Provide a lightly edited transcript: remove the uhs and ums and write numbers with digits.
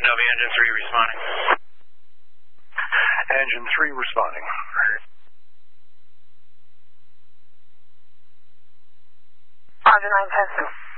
copy, engine 3 responding. Engine 3 responding. Roger, 9 10.